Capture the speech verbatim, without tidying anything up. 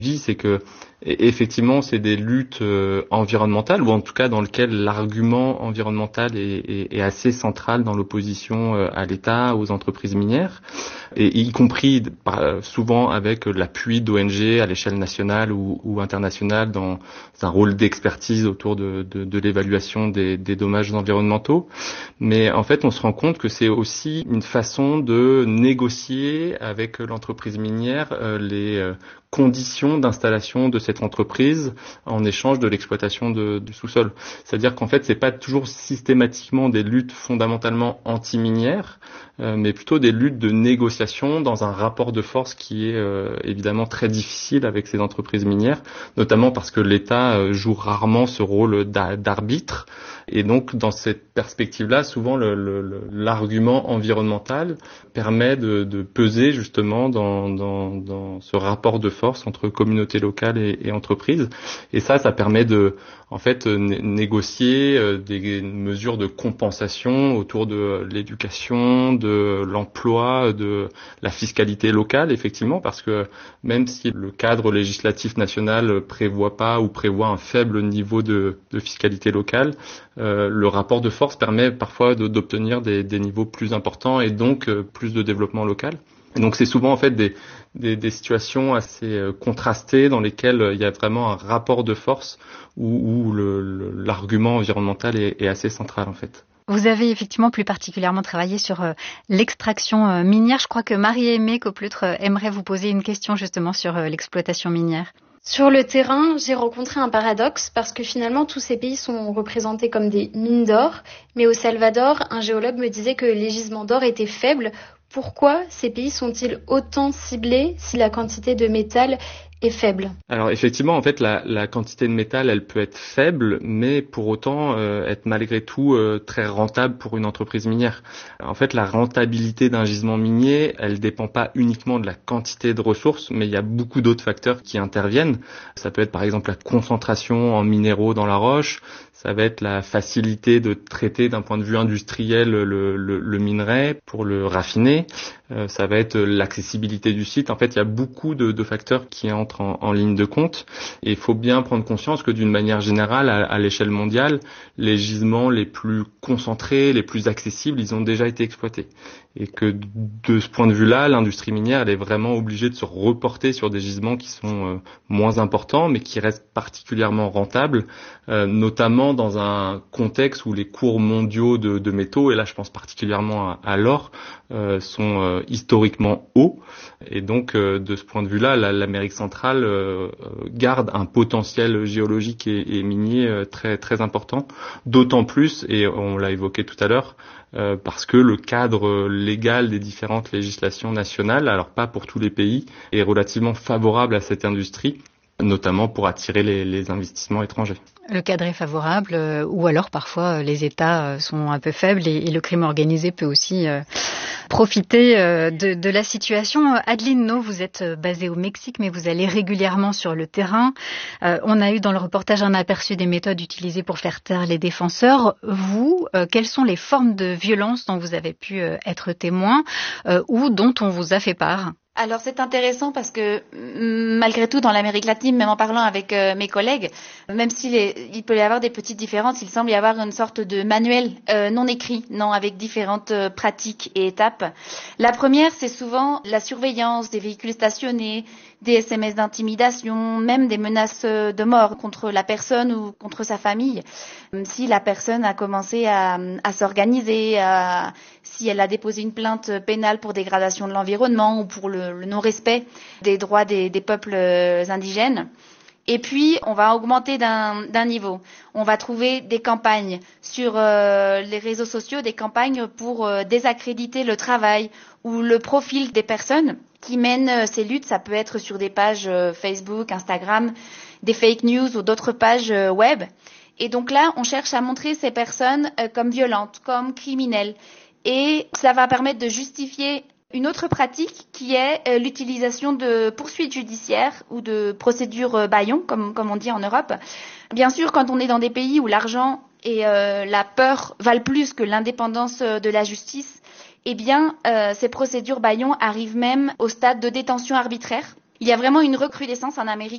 dis, c'est que effectivement, c'est des luttes euh, environnementales, ou en tout cas dans lesquelles l'argument environnemental est, est, est assez central dans l'opposition euh, à l'État, aux entreprises minières, et y compris euh, souvent avec l'appui d'O N G à l'échelle nationale ou, ou internationale dans un rôle d'expertise autour de, de, de l'évaluation des, des dommages environnementaux. Mais en fait, on se rend compte que c'est aussi une façon de négocier avec l'entreprise minière euh, les euh, conditions d'installation de cette entreprise en échange de l'exploitation de, du sous-sol. C'est-à-dire qu'en fait, c'est pas toujours systématiquement des luttes fondamentalement anti-minières, euh, mais plutôt des luttes de négociation dans un rapport de force qui est euh, évidemment très difficile avec ces entreprises minières, notamment parce que l'État euh, joue rarement ce rôle d'arbitre. Et donc, dans cette perspective-là, souvent, le, le, l'argument environnemental permet de, de peser justement dans, dans, dans ce rapport de force entre communauté locale et, et entreprise. Et ça, ça permet de, en fait, né- négocier euh, des mesures de compensation autour de l'éducation, de l'emploi, de la fiscalité locale, effectivement, parce que même si le cadre législatif national prévoit pas ou prévoit un faible niveau de, de fiscalité locale, euh, le rapport de force permet parfois de, d'obtenir des, des niveaux plus importants et donc euh, plus de développement local. Et donc c'est souvent en fait des, des, des situations assez euh, contrastées dans lesquelles euh, il y a vraiment un rapport de force où, où le, le, l'argument environnemental est, est assez central en fait. Vous avez effectivement plus particulièrement travaillé sur euh, l'extraction euh, minière. Je crois que Marie-Aimée Coplutre euh, aimerait vous poser une question justement sur euh, l'exploitation minière. Sur le terrain, j'ai rencontré un paradoxe parce que finalement tous ces pays sont représentés comme des mines d'or, mais au Salvador, un géologue me disait que les gisements d'or étaient faibles. Pourquoi ces pays sont-ils autant ciblés si la quantité de métal est faible? Alors effectivement, en fait, la, la quantité de métal, elle peut être faible, mais pour autant euh, être malgré tout euh, très rentable pour une entreprise minière. En fait, la rentabilité d'un gisement minier, elle dépend pas uniquement de la quantité de ressources, mais il y a beaucoup d'autres facteurs qui interviennent. Ça peut être par exemple la concentration en minéraux dans la roche, ça va être la facilité de traiter d'un point de vue industriel le, le, le minerai pour le raffiner. Euh, ça va être l'accessibilité du site. En fait, il y a beaucoup de, de facteurs qui entrent en, en ligne de compte. Et il faut bien prendre conscience que d'une manière générale, à, à l'échelle mondiale, les gisements les plus concentrés, les plus accessibles, ils ont déjà été exploités. Et que de ce point de vue-là, l'industrie minière, elle est vraiment obligée de se reporter sur des gisements qui sont euh, moins importants, mais qui restent particulièrement rentables, euh, notamment dans un contexte où les cours mondiaux de, de métaux, et là je pense particulièrement à, à l'or, euh, sont euh, historiquement hauts. Et donc euh, de ce point de vue-là, la, l'Amérique centrale euh, garde un potentiel géologique et, et minier euh, très très important, d'autant plus, et on l'a évoqué tout à l'heure, Euh, parce que le cadre légal des différentes législations nationales, alors pas pour tous les pays, est relativement favorable à cette industrie, notamment pour attirer les, les investissements étrangers. Le cadre est favorable, euh, ou alors parfois euh, les États euh, sont un peu faibles et, et le crime organisé peut aussi euh, profiter euh, de, de la situation. Adeline No, vous êtes basée au Mexique, mais vous allez régulièrement sur le terrain. Euh, on a eu dans le reportage un aperçu des méthodes utilisées pour faire taire les défenseurs. Vous, euh, quelles sont les formes de violence dont vous avez pu euh, être témoin euh, ou dont on vous a fait part ? Alors c'est intéressant parce que malgré tout dans l'Amérique latine, même en parlant avec euh, mes collègues, même s'il est, il peut y avoir des petites différences, il semble y avoir une sorte de manuel euh, non écrit, non avec différentes euh, pratiques et étapes. La première, c'est souvent la surveillance des véhicules stationnés, des S M S d'intimidation, même des menaces de mort contre la personne ou contre sa famille. Si la personne a commencé à, à s'organiser, à, si elle a déposé une plainte pénale pour dégradation de l'environnement ou pour le, le non-respect des droits des, des peuples indigènes. Et puis, on va augmenter d'un, d'un niveau. On va trouver des campagnes sur euh, les réseaux sociaux, des campagnes pour euh, désaccréditer le travail ou le profil des personnes qui mènent euh, ces luttes. Ça peut être sur des pages euh, Facebook, Instagram, des fake news ou d'autres pages euh, web. Et donc là, on cherche à montrer ces personnes euh, comme violentes, comme criminelles. Et ça va permettre de justifier une autre pratique qui est euh, l'utilisation de poursuites judiciaires ou de procédures euh, bâillons, comme, comme on dit en Europe. Bien sûr, quand on est dans des pays où l'argent et euh, la peur valent plus que l'indépendance de la justice, eh bien, euh, ces procédures bâillons arrivent même au stade de détention arbitraire. Il y a vraiment une recrudescence en Amérique